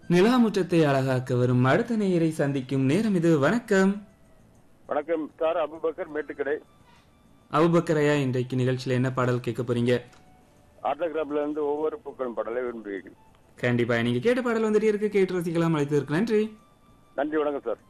நிலாமுற்றத்தை அழகாக்க வரும் அடுத்த நேயரை சந்திக்கும் நேரம் இது. வணக்கம். வணக்கம் சார், அபுபக்கர் மேட்டுக்கடை. அபுபக்கரையா, இன்றைக்கு நிகழ்ச்சியில என்ன பாடல் கேட்க போறீங்க? ஆட்டோகிராஃப்ல இருந்து ஒவ்வொரு பூக்களும் பாடலை விரும்புகிறேன். கண்டிப்பா நீங்க கேட்ட பாடல் வந்துட்டே இருக்கு, கேட்டு ரசிக்கலாம். அழைத்ததற்கு நன்றி. நன்றி, வணக்கம் சார்.